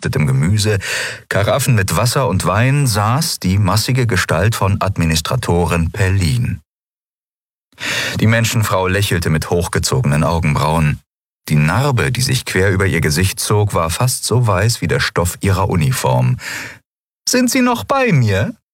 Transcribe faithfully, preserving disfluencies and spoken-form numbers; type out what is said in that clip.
geröstetem Gemüse, Karaffen mit Wasser und Wein saß die massige Gestalt von Administratorin Perlin. Die Menschenfrau lächelte mit hochgezogenen Augenbrauen. Die Narbe, die sich quer über ihr Gesicht zog, war fast so weiß wie der Stoff ihrer Uniform. »Sind Sie noch bei mir?«